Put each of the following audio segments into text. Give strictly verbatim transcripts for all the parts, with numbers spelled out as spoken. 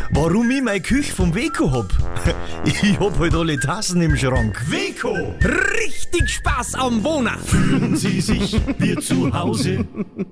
warum ich meine Küche vom Weco hab? Ich hab halt alle Tassen im Schrank. Weco, richtig Spaß am Wohnen. fühlen Sie sich wie zu Hause.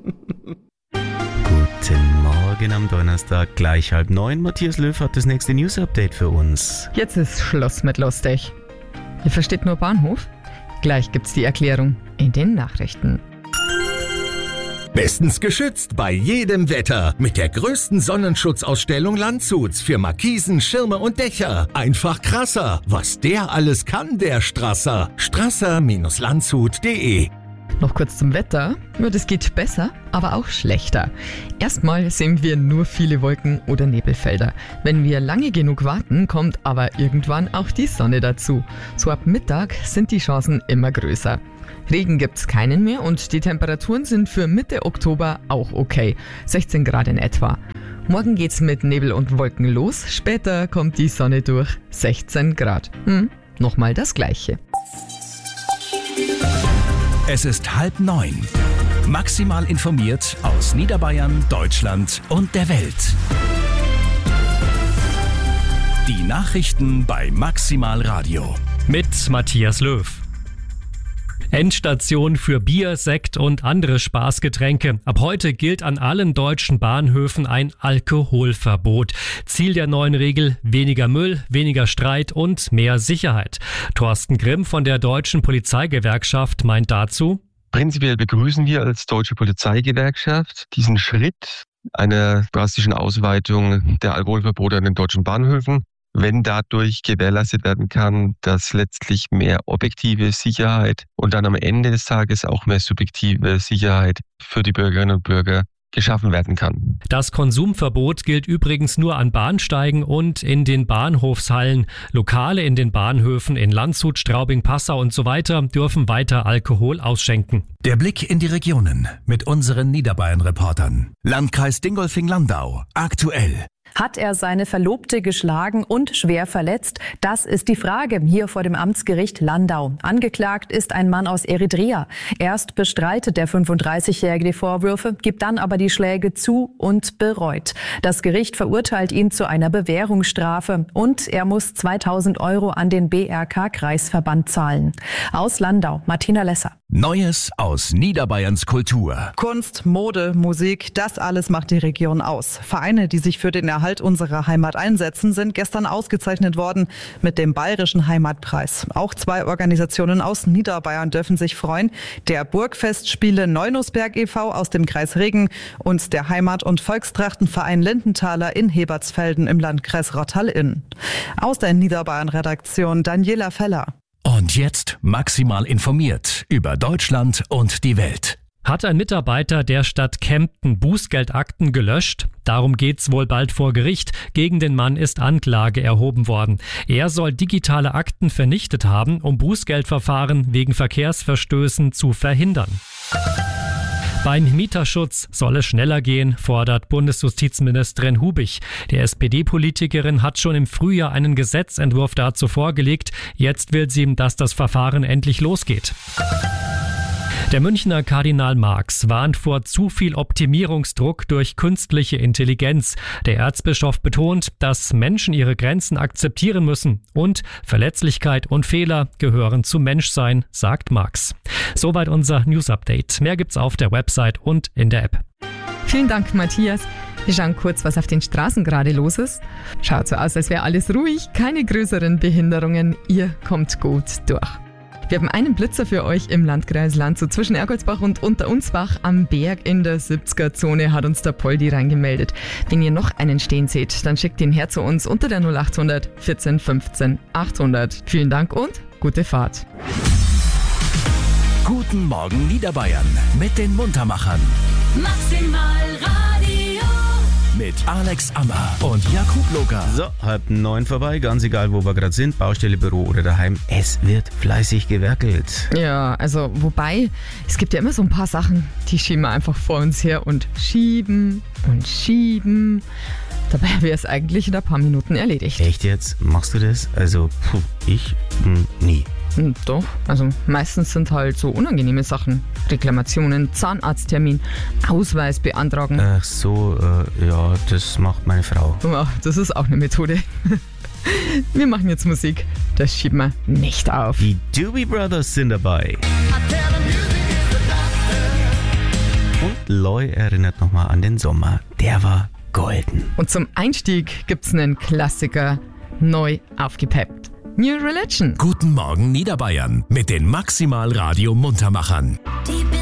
Guten Morgen am Donnerstag, gleich halb neun. Matthias Löw hat das nächste News-Update für uns. Jetzt ist Schluss mit lustig. Ihr versteht nur Bahnhof? Gleich gibt's die Erklärung in den Nachrichten. Bestens geschützt bei jedem Wetter mit der größten Sonnenschutzausstellung Landshuts für Markisen, Schirme und Dächer. Einfach krasser, was der alles kann, der Strasser. strasser Bindestrich landshut punkt de. Noch kurz zum Wetter. Ja, das geht besser, aber auch schlechter. Erstmal sehen wir nur viele Wolken oder Nebelfelder. Wenn wir lange genug warten, kommt aber irgendwann auch die Sonne dazu. So ab Mittag sind die Chancen immer größer. Regen gibt's keinen mehr und die Temperaturen sind für Mitte Oktober auch okay. sechzehn Grad in etwa. Morgen geht's mit Nebel und Wolken los, später kommt die Sonne durch. sechzehn Grad. Hm, nochmal das Gleiche. Es ist halb neun. Maximal informiert aus Niederbayern, Deutschland und der Welt. Die Nachrichten bei Maximal Radio. Mit Matthias Löw. Endstation für Bier, Sekt und andere Spaßgetränke. Ab heute gilt an allen deutschen Bahnhöfen ein Alkoholverbot. Ziel der neuen Regel: weniger Müll, weniger Streit und mehr Sicherheit. Thorsten Grimm von der Deutschen Polizeigewerkschaft meint dazu: Prinzipiell begrüßen wir als Deutsche Polizeigewerkschaft diesen Schritt einer drastischen Ausweitung der Alkoholverbote an den deutschen Bahnhöfen, wenn dadurch gewährleistet werden kann, dass letztlich mehr objektive Sicherheit und dann am Ende des Tages auch mehr subjektive Sicherheit für die Bürgerinnen und Bürger geschaffen werden kann. Das Konsumverbot gilt übrigens nur an Bahnsteigen und in den Bahnhofshallen. Lokale in den Bahnhöfen in Landshut, Straubing, Passau und so weiter dürfen weiter Alkohol ausschenken. Der Blick in die Regionen mit unseren Niederbayern-Reportern. Landkreis Dingolfing-Landau. Aktuell. Hat er seine Verlobte geschlagen und schwer verletzt? Das ist die Frage hier vor dem Amtsgericht Landau. Angeklagt ist ein Mann aus Eritrea. Erst bestreitet der fünfunddreißigjährige die Vorwürfe, gibt dann aber die Schläge zu und bereut. Das Gericht verurteilt ihn zu einer Bewährungsstrafe und er muss zweitausend Euro an den B R K-Kreisverband zahlen. Aus Landau, Martina Lesser. Neues aus Niederbayerns Kultur. Kunst, Mode, Musik, das alles macht die Region aus. Vereine, die sich für den Erhalt unserer Heimat einsetzen, sind gestern ausgezeichnet worden mit dem Bayerischen Heimatpreis. Auch zwei Organisationen aus Niederbayern dürfen sich freuen. Der Burgfestspiele Neunusberg e V aus dem Kreis Regen und der Heimat- und Volkstrachtenverein Lindenthaler in Hebertsfelden im Landkreis Rottal-Inn. Aus der Niederbayern-Redaktion Daniela Feller. Und jetzt maximal informiert über Deutschland und die Welt. Hat ein Mitarbeiter der Stadt Kempten Bußgeldakten gelöscht? Darum geht's wohl bald vor Gericht. Gegen den Mann ist Anklage erhoben worden. Er soll digitale Akten vernichtet haben, um Bußgeldverfahren wegen Verkehrsverstößen zu verhindern. Beim Mieterschutz soll es schneller gehen, fordert Bundesjustizministerin Hubich. Die S P D-Politikerin hat schon im Frühjahr einen Gesetzentwurf dazu vorgelegt. Jetzt will sie, dass das Verfahren endlich losgeht. Der Münchner Kardinal Marx warnt vor zu viel Optimierungsdruck durch künstliche Intelligenz. Der Erzbischof betont, dass Menschen ihre Grenzen akzeptieren müssen und Verletzlichkeit und Fehler gehören zum Menschsein, sagt Marx. Soweit unser News-Update. Mehr gibt's auf der Website und in der App. Vielen Dank, Matthias. Wir schauen kurz, was auf den Straßen gerade los ist. Schaut so aus, als wäre alles ruhig, keine größeren Behinderungen. Ihr kommt gut durch. Wir haben einen Blitzer für euch im Landkreis Landshut zwischen Ergoldsbach und Unterunsbach am Berg in der siebziger-Zone, hat uns der Poldi reingemeldet. Wenn ihr noch einen stehen seht, dann schickt ihn her zu uns unter der null achthundert vierzehn fünfzehn achthundert. Vielen Dank und gute Fahrt. Guten Morgen Niederbayern mit den Muntermachern. Maximal Radio. Mit Alex Ammer und Jakub Loga. So, halb neun vorbei, ganz egal, wo wir gerade sind, Baustelle, Büro oder daheim. Es wird fleißig gewerkelt. Ja, also wobei, es gibt ja immer so ein paar Sachen, die schieben wir einfach vor uns her und schieben und schieben. Dabei wäre es eigentlich in ein paar Minuten erledigt. Echt jetzt? Machst du das? Also, puh, ich? Hm, nie. Hm, doch, also meistens sind halt so unangenehme Sachen. Reklamationen, Zahnarzttermin, Ausweis beantragen. Ach so, äh, ja, das macht meine Frau. Ja, das ist auch eine Methode. Wir machen jetzt Musik, das schieben wir nicht auf. Die Doobie Brothers sind dabei. Und Loy erinnert nochmal an den Sommer. Der war golden. Und zum Einstieg gibt's einen Klassiker, neu aufgepeppt. New Religion. Guten Morgen Niederbayern mit den Maximal Radio Muntermachern. Die